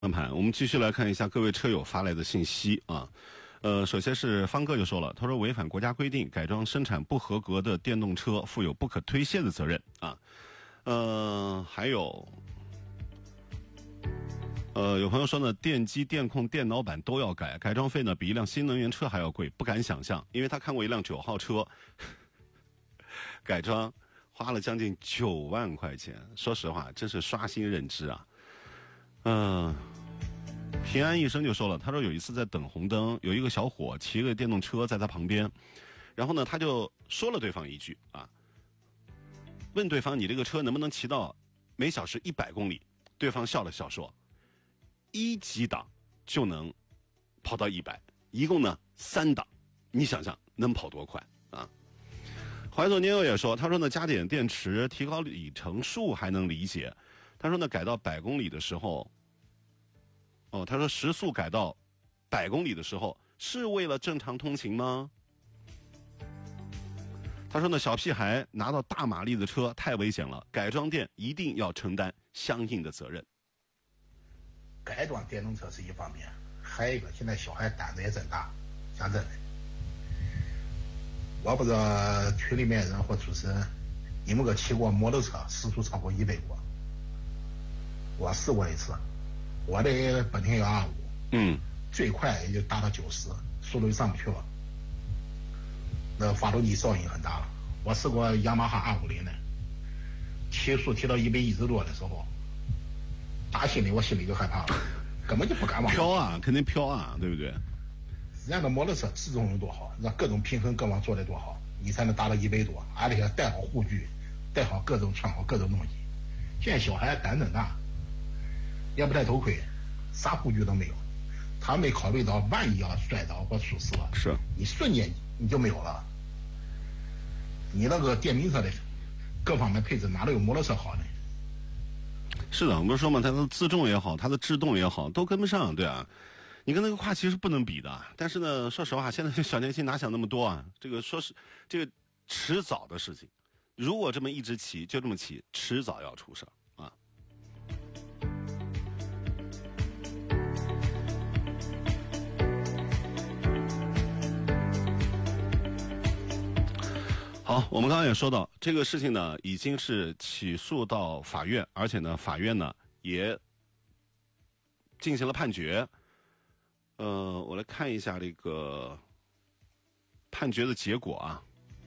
盘，我们继续来看一下各位车友发来的信息啊。首先是方哥就说了，他说违反国家规定改装生产不合格的电动车负有不可推卸的责任啊。还有有朋友说呢，电机、电控、电脑板都要改，改装费呢比一辆新能源车还要贵，不敢想象，因为他看过一辆9号车，改装花了将近9万块钱，说实话，真是刷新认知啊。平安一生就说了，他说有一次在等红灯，有一个小伙骑个电动车在他旁边，然后呢他就说了对方一句啊，问对方你这个车能不能骑到每小时100公里？对方笑了笑说，1级档就能跑到100，一共呢3档，你想想能跑多快啊？怀左年友也说，他说呢加点电池提高里程数还能理解，他说呢改到100公里的时候，他说时速改到100公里的时候是为了正常通勤吗？他说呢小屁孩拿到大马力的车太危险了，改装店一定要承担相应的责任。 改装电动车是一方面，还有一个现在小孩胆子也真大，讲真的，我不知道群里面人或主持人，你们个骑过摩托车时速超过100过？我试过一次，我的本田125，最快也就达到90，速度就上不去了，那发动机噪音很大了。我试过雅马哈250的，提速提到110多的时候，打心里我心里就害怕了，根本就不敢往飘啊，肯定飘啊，对不对？ 人家的摩托车制重有多好，让各种平衡各网做的多好，你才能达到100多，而且带好护具，带好各种穿好各种东西。现在小孩胆子大，也不戴头盔，啥护具都没有，他没考虑到万一要摔倒或出事了， 是你瞬间你就没有了。你那个电瓶车的各方面配置哪都有摩托车好呢？ 是的，我们说嘛，它的自重也好，它的制动也好，都跟不上，对啊。你跟那个跨骑是不能比的。但是呢，说实话，现在小年轻哪想那么多啊？这个这个迟早的事情。如果这么一直骑，就这么骑，迟早要出事啊。好，我们刚刚也说到，这个事情呢，已经是起诉到法院，而且呢，法院呢也进行了判决。我来看一下这个判决的结果啊。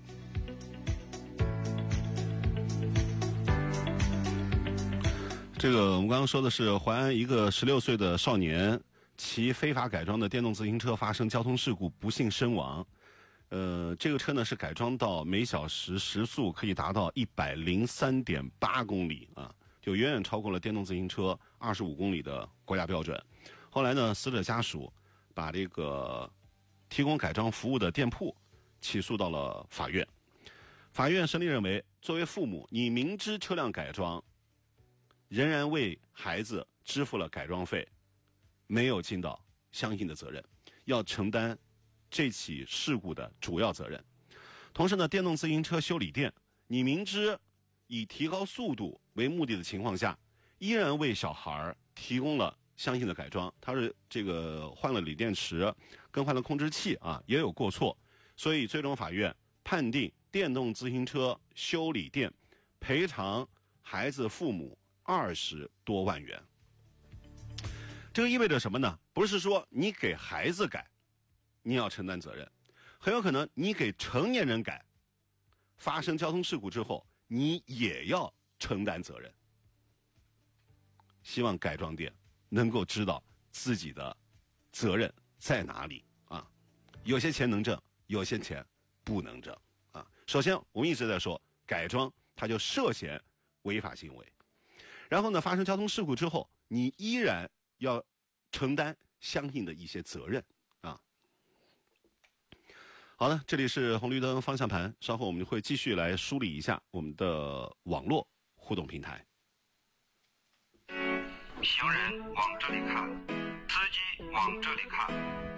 这个我们刚刚说的是淮安一个16岁的少年骑非法改装的电动自行车发生交通事故，不幸身亡。这个车呢是改装到每小时时速可以达到103.8公里啊，就远远超过了电动自行车25公里的国家标准。后来呢，死者家属把这个提供改装服务的店铺起诉到了法院。法院审理认为，作为父母，你明知车辆改装，仍然为孩子支付了改装费，没有尽到相应的责任，要承担这起事故的主要责任。同时呢，电动自行车修理店，你明知以提高速度为目的的情况下，依然为小孩提供了相应的改装，他是这个换了锂电池，更换了控制器啊，也有过错。所以最终法院判定电动自行车修理店赔偿孩子父母20多万元。这个意味着什么呢？不是说你给孩子改你要承担责任，很有可能你给成年人改，发生交通事故之后你也要承担责任。希望改装店能够知道自己的责任在哪里啊！有些钱能挣，有些钱不能挣啊！首先，我们一直在说改装，它就涉嫌违法行为。然后呢，发生交通事故之后，你依然要承担相应的一些责任啊！好的，这里是红绿灯方向盘，稍后我们会继续来梳理一下我们的网络互动平台。 行人往这里看，司机往这里看，